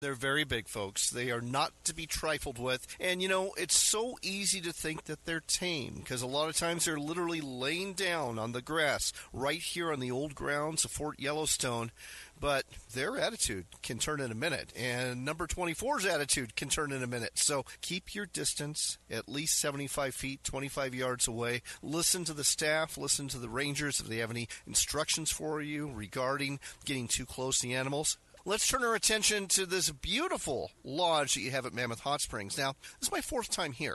They're very big, folks. They are not to be trifled with. And, it's so easy to think that they're tame because a lot of times they're literally laying down on the grass right here on the old grounds of Fort Yellowstone. But their attitude can turn in a minute, and number 24's attitude can turn in a minute. So keep your distance at least 75 feet, 25 yards away. Listen to the staff, listen to the rangers if they have any instructions for you regarding getting too close to the animals. Let's turn our attention to this beautiful lodge that you have at Mammoth Hot Springs. Now, this is my fourth time here,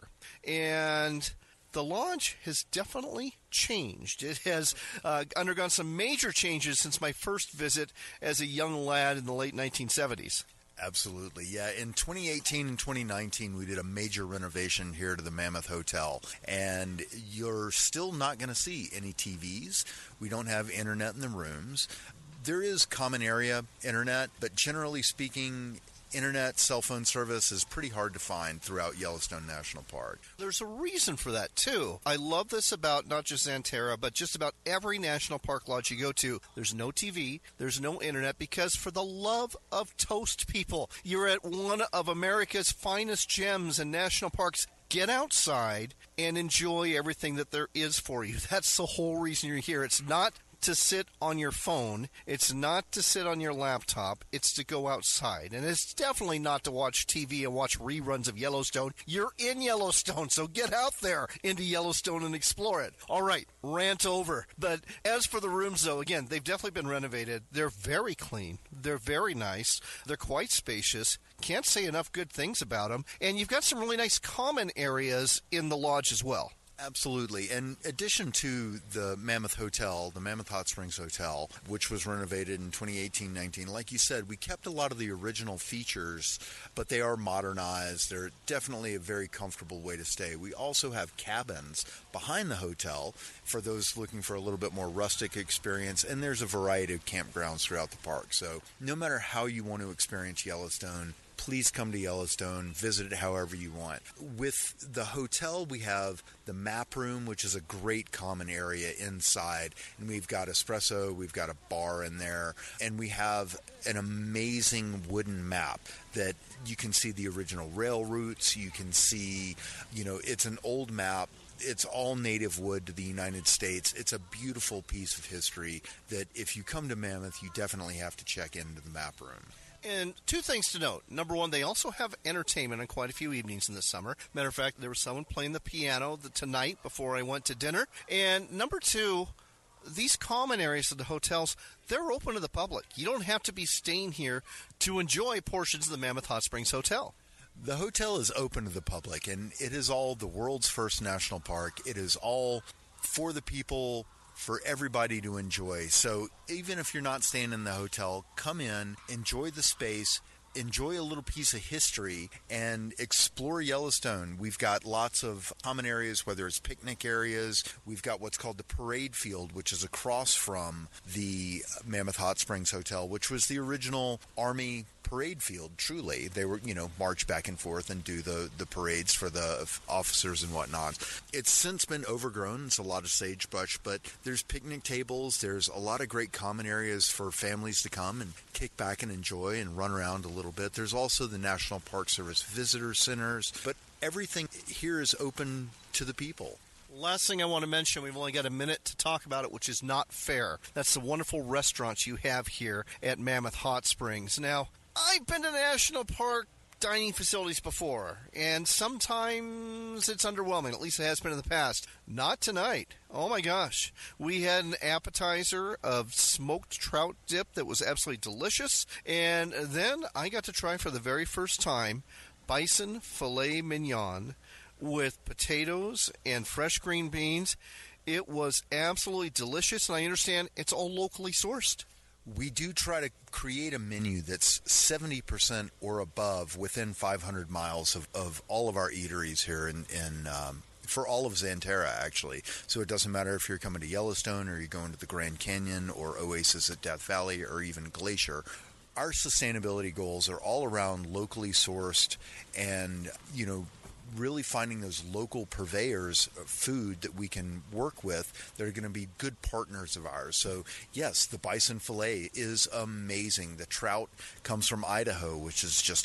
and the lodge has definitely changed. It has undergone some major changes since my first visit as a young lad in the late 1970s. Absolutely, yeah. In 2018 and 2019, we did a major renovation here to the Mammoth Hotel, and you're still not going to see any TVs. We don't have internet in the rooms. There is common area internet, but generally speaking, internet cell phone service is pretty hard to find throughout Yellowstone National Park. There's a reason for that, too. I love this about not just Xanterra, but just about every national park lodge you go to. There's no TV, there's no internet, because for the love of toast, people, you're at one of America's finest gems and national parks. Get outside and enjoy everything that there is for you. That's the whole reason you're here. It's not to sit on your phone. It's not to sit on your laptop. It's to go outside. And it's definitely not to watch TV and watch reruns of Yellowstone. You're in Yellowstone, so get out there into Yellowstone and explore it. All right, rant over. But as for the rooms, though, again, they've definitely been renovated. They're very clean. They're very nice. They're quite spacious. Can't say enough good things about them. And you've got some really nice common areas in the lodge as well. Absolutely. In addition to the Mammoth Hotel, the Mammoth Hot Springs Hotel, which was renovated in 2018-19, like you said, we kept a lot of the original features, but they are modernized. They're definitely a very comfortable way to stay. We also have cabins behind the hotel for those looking for a little bit more rustic experience, and there's a variety of campgrounds throughout the park. So no matter how you want to experience Yellowstone, please come to Yellowstone, visit it however you want. With the hotel, we have the map room, which is a great common area inside. And we've got espresso, we've got a bar in there, and we have an amazing wooden map that you can see the original rail routes. You can see, it's an old map. It's all native wood to the United States. It's a beautiful piece of history that if you come to Mammoth, you definitely have to check into the map room. And two things to note. Number one, they also have entertainment on quite a few evenings in the summer. Matter of fact, there was someone playing the piano tonight before I went to dinner. And number two, these common areas of the hotels, they're open to the public. You don't have to be staying here to enjoy portions of the Mammoth Hot Springs Hotel. The hotel is open to the public, and it is all the world's first national park. It is all for the people, for everybody to enjoy. So even if you're not staying in the hotel, come in, enjoy the space, enjoy a little piece of history, and explore Yellowstone. We've got lots of common areas, whether it's picnic areas. We've got what's called the parade field, which is across from the Mammoth Hot Springs Hotel, which was the original Army parade field. Truly, they were, march back and forth and do the parades for the officers and whatnot. It's since been overgrown. It's a lot of sagebrush, but there's picnic tables. There's a lot of great common areas for families to come and kick back and enjoy and run around a little bit. There's also the National Park Service visitor centers, but everything here is open to the people. Last thing I want to mention, we've only got a minute to talk about it, which is Not Fair. That's the wonderful restaurants you have here at Mammoth Hot Springs. Now, I've been to national park dining facilities before, and sometimes it's underwhelming. At least it has been in the past. Not tonight. Oh my gosh. We had an appetizer of smoked trout dip that was absolutely delicious, and then I got to try for the very first time bison filet mignon with potatoes and fresh green beans. It was absolutely delicious, and I understand it's all locally sourced. We do try to create a menu that's 70% or above within 500 miles of all of our eateries here for all of Xanterra, actually. So it doesn't matter if you're coming to Yellowstone or you're going to the Grand Canyon or Oasis at Death Valley or even Glacier. Our sustainability goals are all around locally sourced and, really finding those local purveyors of food that we can work with that are going to be good partners of ours. So yes, the bison fillet is amazing. The trout comes from Idaho, which is just